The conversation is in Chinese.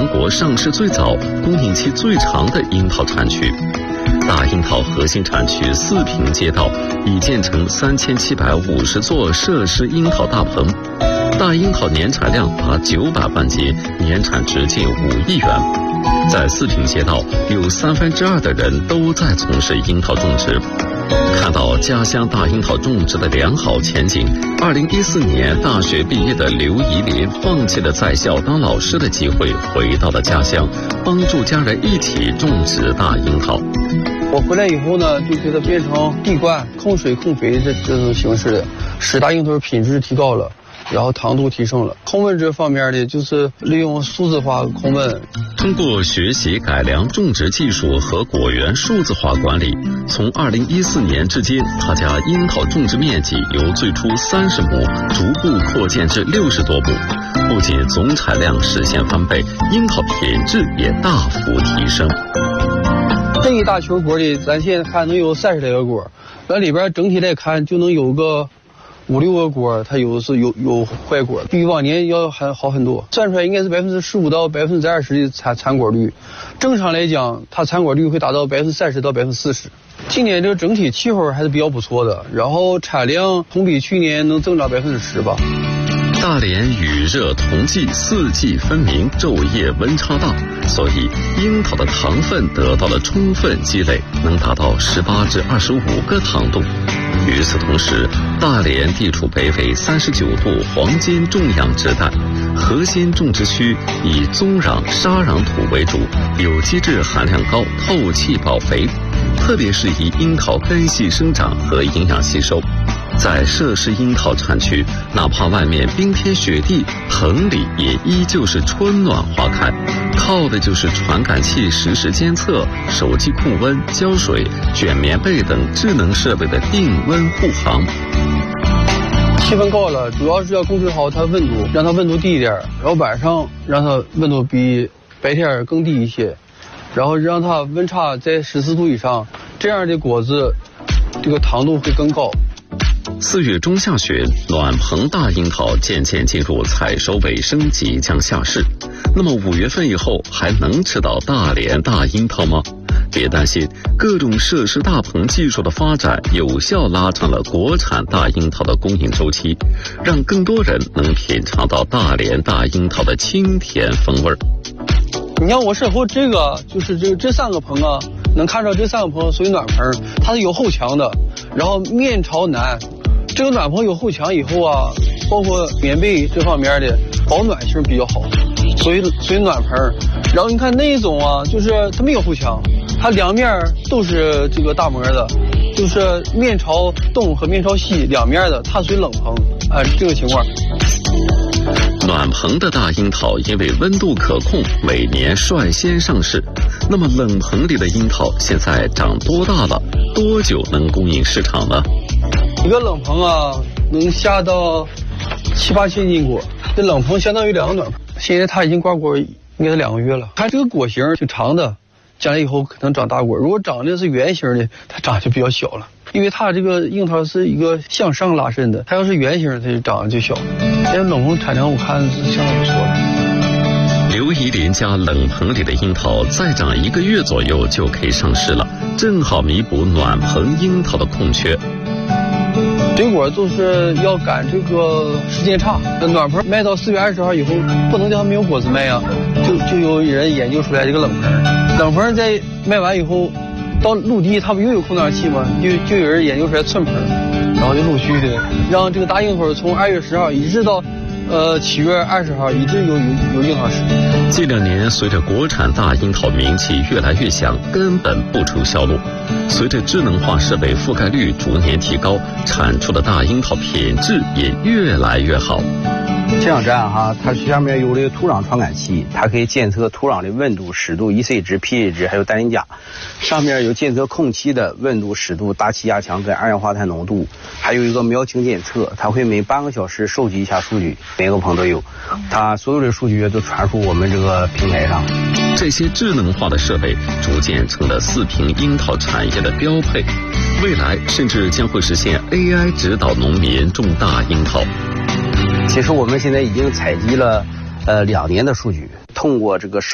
全国上市最早、供应期最长的樱桃产区。大樱桃核心产区四平街道已建成3750座设施樱桃大棚，大樱桃年产量达900万斤，年产值近5亿元。在四平街道，有2/3的人都在从事樱桃种植。看到家乡大樱桃种植的良好前景，2014年大学毕业的刘怡林放弃了在校当老师的机会，回到了家乡，帮助家人一起种植大樱桃。 我回来以后呢，就给它变成地灌、控水、控肥这种形式的，使大樱桃品质提高了，然后糖度提升了。控温这方面的就是利用数字化控温。 通过学习改良种植技术和果园数字化管理，从2014年至今，他家樱桃种植面积由最初30亩逐步扩建至60多亩，不仅总产量实现翻倍，樱桃品质也大幅提升。 这一大球果里，咱现在看能有30来个果，那里边整体来看就能有个5、6个果，它有坏果，比往年要还好很多。算出来应该是15%到20%的产果率，正常来讲，它产果率会达到30%到40%。今年这个整体气候还是比较不错的，然后产量同比去年能增长10%吧。 大连雨热同季，四季分明，昼夜温差大，所以樱桃的糖分得到了充分积累，能达到18至25个糖度。与此同时，大连地处北纬39度黄金种养植带，核心种植区以棕壤、沙壤土为主，有机质含量高，透气保肥，特别适宜樱桃根系生长和营养吸收。在设施樱桃产区，哪怕外面冰天雪地，棚里也依旧是春暖花开，靠的就是传感器实时监测、手机控温、浇水、卷棉被等智能设备的定温护航。 气温高了，主要是要控制好它温度，让它温度低一点，然后晚上让它温度比白天更低一些，然后让它温差在14度以上，这样的果子这个糖度会更高。 4月中下旬，暖棚大樱桃渐渐进入采收尾声，即将下市。那么5月份以后还能吃到大连大樱桃吗？别担心，各种设施大棚技术的发展有效拉长了国产大樱桃的供应周期，让更多人能品尝到大连大樱桃的清甜风味。 你看我身后这个就是这3个棚啊，能看到这3个棚属于暖棚，它是有后墙的，然后面朝南。这个暖棚有后墙以后啊，包括棉被这方面的保暖性比较好，所以暖棚。然后你看那一种啊，就是它没有后墙，它两面都是这个大膜的，就是面朝东和面朝西两面的，它属于冷棚啊，这个情况。 暖棚的大樱桃因为温度可控，每年率先上市。那么冷棚里的樱桃现在长多大了？多久能供应市场呢？ 一个冷棚啊，能下到7、8千斤果。这冷棚相当于2个暖棚。现在它已经挂果，应该是2个月了。它这个果形挺长的，将来以后可能长大果。如果长的是圆形的，它长就比较小了。因为它这个樱桃是一个向上拉伸的，它要是圆形，它就长得就小。现在冷棚产量我看是相当不错的。 刘怡林家冷棚里的樱桃再长1个月左右就可以上市了，正好弥补暖棚樱桃的空缺。 水果都是要赶这个时间差，暖棚卖到4月20号以后，不能叫它没有果子卖啊，就有人研究出来这个冷棚。冷棚在卖完以后，到陆地它不又有空调器吗？就有人研究出来寸棚，然后就陆续的让这个大樱桃从2月10号一直到7月20号一直有樱桃吃。 近2年，随着国产大樱桃名气越来越响，根本不出销路。随着智能化设备覆盖率逐年提高，产出的大樱桃品质也越来越好。 这样站哈，它下面有这个土壤传感器，它可以监测土壤的温度、湿度、EC 值、pH 值，还有氮磷钾。上面有监测空气的温度、湿度、大气压强跟二氧化碳浓度，还有一个苗情监测，它会每半个小时收集一下数据，每个棚都有。它所有的数据都传输我们这个平台上。 这些智能化的设备逐渐成了四平樱桃产业的标配，未来甚至将会实现 AI 指导农民种大樱桃。 其实我们现在已经采集了2年的数据，通过这个